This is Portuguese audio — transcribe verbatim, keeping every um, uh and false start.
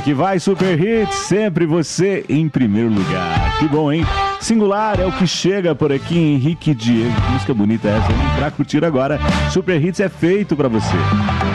Vai que vai, Super Hits, sempre você em primeiro lugar. Que bom, hein? Singular é o que chega por aqui, Henrique Diego. Que música bonita essa, hein? Pra curtir agora, Super Hits é feito pra você.